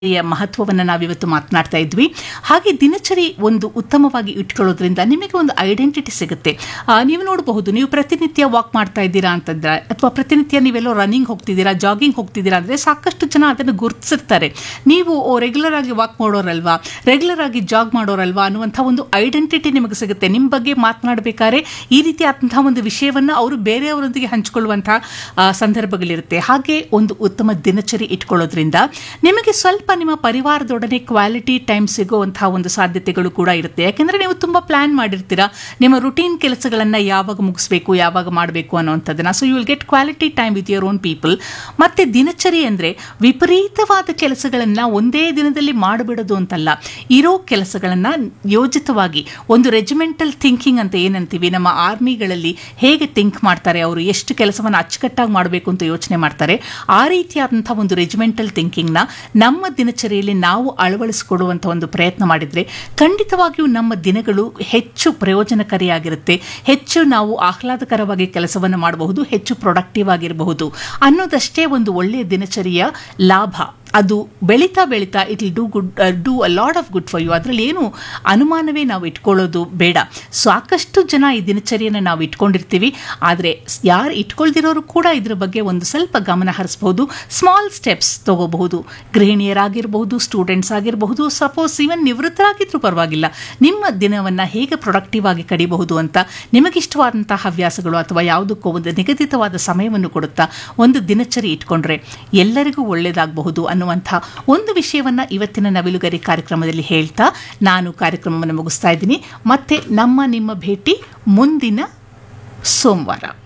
ಮಹತ್ವವನ್ನು ನಾವಿವತ್ತು ಮಾತನಾಡ್ತಾ ಇದ್ವಿ. ಹಾಗೆ ದಿನಚರಿ ಒಂದು ಉತ್ತಮವಾಗಿ ಇಟ್ಕೊಳ್ಳೋದ್ರಿಂದ ನಿಮಗೆ ಒಂದು ಐಡೆಂಟಿಟಿ ಸಿಗುತ್ತೆ. ನೀವು ನೋಡಬಹುದು, ನೀವು ಪ್ರತಿನಿತ್ಯ ವಾಕ್ ಮಾಡ್ತಾ ಇದ್ದೀರಾ ಅಂತಂದ್ರೆ, ಅಥವಾ ಪ್ರತಿನಿತ್ಯ ನೀವೆಲ್ಲೋ ರನ್ನಿಂಗ್ ಹೋಗ್ತಿದ್ದೀರಾ, ಜಾಗಿಂಗ್ ಹೋಗ್ತಿದ್ದೀರಾ ಅಂದರೆ ಸಾಕಷ್ಟು ಜನ ಅದನ್ನು ಗುರುತಿಸಿರ್ತಾರೆ. ನೀವು ರೆಗ್ಯುಲರ್ ಆಗಿ ವಾಕ್ ಮಾಡೋರಲ್ವಾ, ರೆಗ್ಯುಲರ್ ಆಗಿ ಜಾಗ್ ಮಾಡೋರಲ್ವಾ ಅನ್ನುವಂಥ ಒಂದು ಐಡೆಂಟಿಟಿ ನಿಮಗೆ ಸಿಗುತ್ತೆ. ನಿಮ್ಮ ಬಗ್ಗೆ ಮಾತನಾಡಬೇಕಾದ್ರೆ ಈ ರೀತಿಯಾದಂತಹ ಒಂದು ವಿಷಯವನ್ನು ಅವರು ಬೇರೆಯವರೊಂದಿಗೆ ಹಂಚಿಕೊಳ್ಳುವಂತಹ ಸಂದರ್ಭಗಳಿರುತ್ತೆ. ಹಾಗೆ ಒಂದು ಉತ್ತಮ ದಿನಚರಿ ಇಟ್ಕೊಳ್ಳೋದ್ರಿಂದ ನಿಮಗೆ ಸ್ವಲ್ಪ ನಿಮ್ಮ ಪರಿವಾರದೊಡನೆ ಕ್ವಾಲಿಟಿ ಟೈಮ್ ಸಿಗುವಂತಹ ಒಂದು ಸಾಧ್ಯತೆಗಳು ಕೂಡ ಇರುತ್ತೆ. ಯಾಕೆಂದರೆ ನೀವು ತುಂಬ ಪ್ಲಾನ್ ಮಾಡಿರ್ತೀರಾ ನಿಮ್ಮ ರುಟೀನ್ ಕೆಲಸಗಳನ್ನು ಯಾವಾಗ ಮುಗಿಸ್ಬೇಕು, ಯಾವಾಗ ಮಾಡಬೇಕು ಅನ್ನೋವಂಥದ್ದನ್ನು. So you will get quality time with your own people. ಮತ್ತು ದಿನಚರಿ ಅಂದರೆ ವಿಪರೀತವಾದ ಕೆಲಸಗಳನ್ನು ಒಂದೇ ದಿನದಲ್ಲಿ ಮಾಡಿಬಿಡೋದು ಅಂತಲ್ಲ. ಇರೋ ಕೆಲಸಗಳನ್ನು ಯೋಜಿತವಾಗಿ ಒಂದು ರೆಜಿಮೆಂಟಲ್ ಥಿಂಕಿಂಗ್ ಅಂತ ಏನಂತೀವಿ, ನಮ್ಮ ಆರ್ಮಿಗಳಲ್ಲಿ ಹೇಗೆ ಥಿಂಕ್ ಮಾಡ್ತಾರೆ, ಅವರು ಎಷ್ಟು ಕೆಲಸವನ್ನು ಅಚ್ಚುಕಟ್ಟಾಗಿ ಮಾಡಬೇಕು ಅಂತ ಯೋಚನೆ ಮಾಡ್ತಾರೆ, ಆ ರೀತಿಯಾದಂಥ ಒಂದು ರೆಜಿಮೆಂಟಲ್ ಥಿಂಕಿಂಗ್ನ ನಮ್ಮ ದಿನಚರಿಯಲ್ಲಿ ನಾವು ಅಳವಡಿಸಿಕೊಡುವಂಥ ಒಂದು ಪ್ರಯತ್ನ ಮಾಡಿದರೆ ಖಂಡಿತವಾಗಿಯೂ ನಮ್ಮ ದಿನಗಳು ಹೆಚ್ಚು ಪ್ರಯೋಜನಕಾರಿಯಾಗಿರುತ್ತೆ, ಹೆಚ್ಚು ನಾವು ಆಹ್ಲಾದಕರವಾಗಿ ಕೆಲಸವನ್ನು ಮಾಡಬಹುದು, ಹೆಚ್ಚು ಪ್ರೊಡಕ್ಟಿವ್ ಆಗಿರಬಹುದು ಅನ್ನೋದಷ್ಟೇ ಒಂದು ಒಳ್ಳೆಯ ದಿನಚರಿಯ ಲಾಭ. ಅದು ಬೆಳೀತಾ ಬೆಳೀತಾ it will do a lot of good for you. ಅದರಲ್ಲಿ ಏನು ಅನುಮಾನವೇ ನಾವು ಇಟ್ಕೊಳ್ಳೋದು ಬೇಡ. ಸಾಕಷ್ಟು ಜನ ಈ ದಿನಚರಿಯನ್ನು ನಾವು ಇಟ್ಕೊಂಡಿರ್ತೀವಿ, ಆದರೆ ಯಾರು ಇಟ್ಕೊಳ್ದಿರೋರು ಕೂಡ ಇದ್ರ ಬಗ್ಗೆ ಒಂದು ಸ್ವಲ್ಪ ಗಮನ ಹರಿಸಬಹುದು. ಸ್ಮಾಲ್ ಸ್ಟೆಪ್ಸ್ ತಗೋಬಹುದು. ಗೃಹಿಣಿಯರಾಗಿರಬಹುದು, ಸ್ಟೂಡೆಂಟ್ಸ್ ಆಗಿರಬಹುದು, ಸಪೋಸ್ ಈವನ್ ನಿವೃತ್ತರಾಗಿದ್ರೂ ಪರವಾಗಿಲ್ಲ, ನಿಮ್ಮ ದಿನವನ್ನು ಹೇಗೆ ಪ್ರೊಡಕ್ಟಿವ್ ಆಗಿ ಕಡಿಬಹುದು ಅಂತ ನಿಮಗಿಷ್ಟವಾದಂತಹ ಹವ್ಯಾಸಗಳು ಅಥವಾ ಯಾವುದಕ್ಕೋ ಒಂದು ನಿಗದಿತವಾದ ಸಮಯವನ್ನು ಕೊಡುತ್ತಾ ಒಂದು ದಿನಚರಿ ಇಟ್ಕೊಂಡ್ರೆ ಎಲ್ಲರಿಗೂ ಒಳ್ಳೆಯದಾಗಬಹುದು ಅನ್ನುವಂಥ ಒಂದು ವಿಷಯವನ್ನು ಇವತ್ತಿನ ನವಿಲುಗರಿ ಕಾರ್ಯಕ್ರಮದಲ್ಲಿ ಹೇಳ್ತಾ ನಾನು ಕಾರ್ಯಕ್ರಮವನ್ನು ಮುಗಿಸ್ತಾ ಇದ್ದೀನಿ. ಮತ್ತೆ ನಿಮ್ಮ ಭೇಟಿ ಮುಂದಿನ ಸೋಮವಾರ.